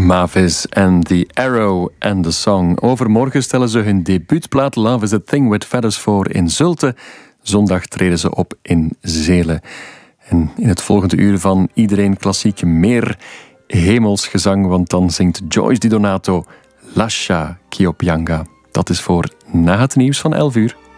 Mavis en The Arrow and the Song. Overmorgen stellen ze hun debuutplaat Love is a Thing with Feathers voor in Zulte. Zondag treden ze op in Zelen. En in het volgende uur van Iedereen Klassiek meer hemelsgezang, want dan zingt Joyce Di Donato Lascia Chi pianga. Dat is voor na het nieuws van 11 uur.